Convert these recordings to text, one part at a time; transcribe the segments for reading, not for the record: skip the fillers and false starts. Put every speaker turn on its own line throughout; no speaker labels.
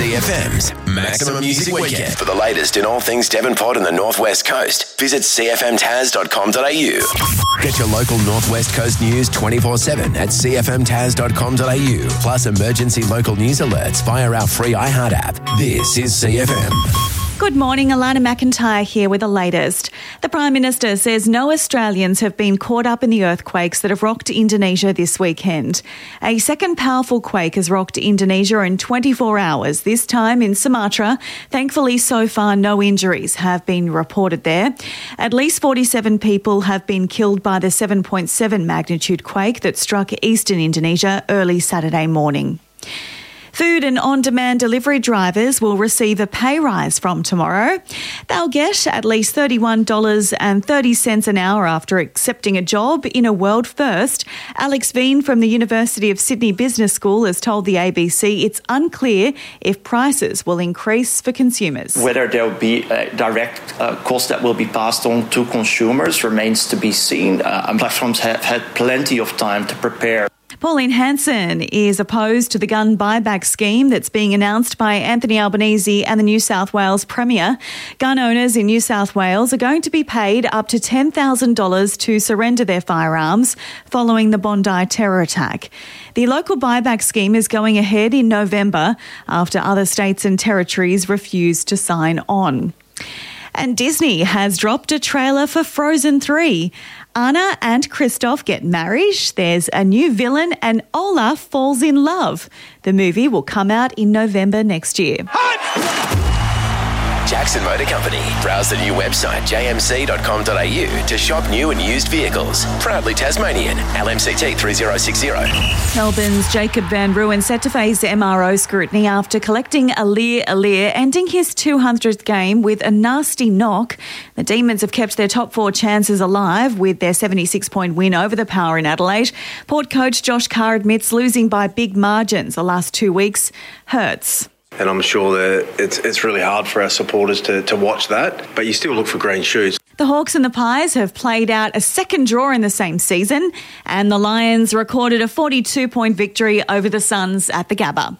CFM's Maximum Music Weekend. For the latest in all things Devonport and the Northwest Coast, visit cfmtaz.com.au. Get your local Northwest Coast news 24/7 at cfmtaz.com.au. Plus emergency local news alerts via our free iHeart app. This is CFM.
Good morning, Alana McIntyre here with the latest. The Prime Minister says no Australians have been caught up in the earthquakes that have rocked Indonesia this weekend. A second powerful quake has rocked Indonesia in 24 hours, this time in Sumatra. Thankfully, so far, no injuries have been reported there. At least 47 people have been killed by the 7.7 magnitude quake that struck eastern Indonesia early Saturday morning. Food and on-demand delivery drivers will receive a pay rise from tomorrow. They'll get at least $31.30 an hour after accepting a job in a world first. Alex Veen from the University of Sydney Business School has told the ABC it's unclear if prices will increase for consumers.
Whether there will be a direct cost that will be passed on to consumers remains to be seen. Platforms have had plenty of time to prepare.
Pauline Hanson is opposed to the gun buyback scheme that's being announced by Anthony Albanese and the New South Wales Premier. Gun owners in New South Wales are going to be paid up to $10,000 to surrender their firearms following the Bondi terror attack. The local buyback scheme is going ahead in November after other states and territories refused to sign on. And Disney has dropped a trailer for Frozen 3. Anna and Kristoff get married, there's a new villain, and Olaf falls in love. The movie will come out in November next year.
Jackson Motor Company. Browse the new website jmc.com.au to shop new and used vehicles. Proudly Tasmanian. LMCT 3060.
Melbourne's Jacob van Rooyen set to face MRO scrutiny after collecting Aliir, ending his 200th game with a nasty knock. The Demons have kept their top four chances alive with their 76-point win over the Power in Adelaide. Port coach Josh Carr admits losing by big margins the last 2 weeks hurts.
And I'm sure that it's really hard for our supporters to watch that, but you still look for green shoots.
The Hawks and the Pies have played out a second draw in the same season, and the Lions recorded a 42-point victory over the Suns at the Gabba.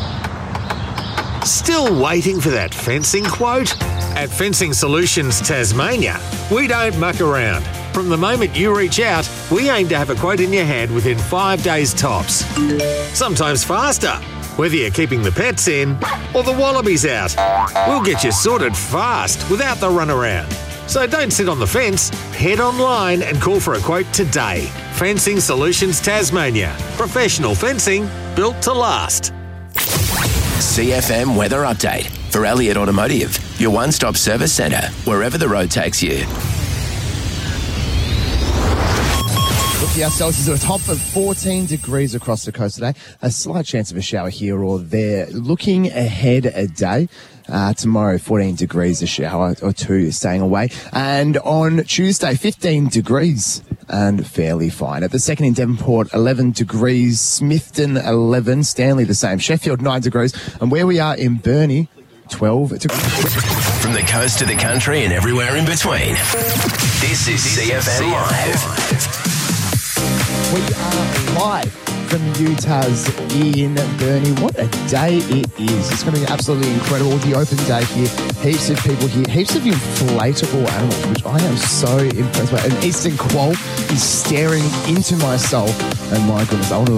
Still waiting for that fencing quote? At Fencing Solutions Tasmania, we don't muck around. From the moment you reach out, we aim to have a quote in your hand within 5 days tops. Sometimes faster. Whether you're keeping the pets in or the wallabies out, we'll get you sorted fast without the runaround. So don't sit on the fence, head online and call for a quote today. Fencing Solutions Tasmania. Professional fencing built to last.
CFM Weather Update for Elliott Automotive, your one-stop service centre, wherever the road takes you.
Looking ourselves is at a top of 14 degrees across the coast today. A slight chance of a shower here or there. Looking ahead a day. Tomorrow, 14 degrees, a shower or two staying away. And on Tuesday, 15 degrees and fairly fine. At the second in Devonport, 11 degrees. Smithton, 11. Stanley, the same. Sheffield, 9 degrees. And where we are in Burnie, 12 degrees.
From the coast to the country and everywhere in between. This is CFM Live.
We are live from Utah's in Burnie. What a day it is. It's going to be absolutely incredible. The open day here. Heaps of people here. Heaps of inflatable animals, which I am so impressed by. And Eastern Quoll is staring into my soul. And my goodness, I want to